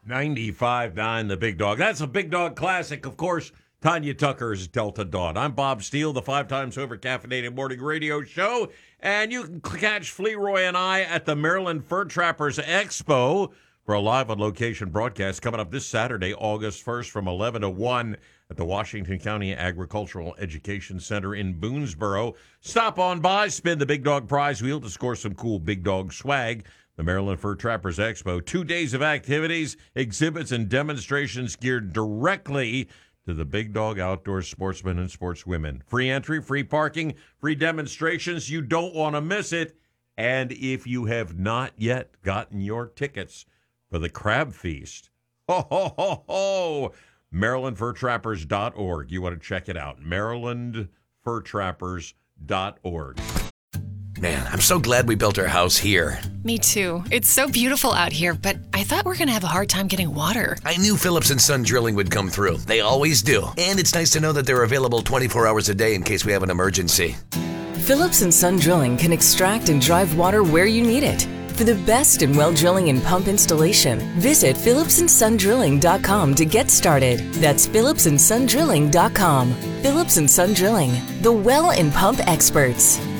95.9 The Big Dog. That's a Big Dog classic, of course. Tanya Tucker's Delta Dawn. I'm Bob Steele, the 5 times over caffeinated morning radio show. And you can catch Fleroy and I at the Maryland Fur Trappers Expo for a live on location broadcast coming up this Saturday, August 1st from 11 to 1 at the Washington County Agricultural Education Center in Boonesboro. Stop on by, spin the Big Dog prize wheel to score some cool Big Dog swag. The Maryland Fur Trappers Expo, 2 days of activities, exhibits, and demonstrations geared directly to the Big Dog outdoor sportsmen and sportswomen. Free entry, free parking, free demonstrations. You don't want to miss it. And if you have not yet gotten your tickets for the Crab Feast, MarylandFurTrappers.org. You want to check it out, MarylandFurTrappers.org. Man, I'm so glad we built our house here. Me too. It's so beautiful out here, but I thought we were going to have a hard time getting water. I knew Phillips & Son Drilling would come through. They always do. And it's nice to know that they're available 24 hours a day in case we have an emergency. Phillips & Son Drilling can extract and drive water where you need it. For the best in well drilling and pump installation, visit phillipsandsondrilling.com to get started. That's phillipsandsondrilling.com. Phillips & Son Drilling, the well and pump experts.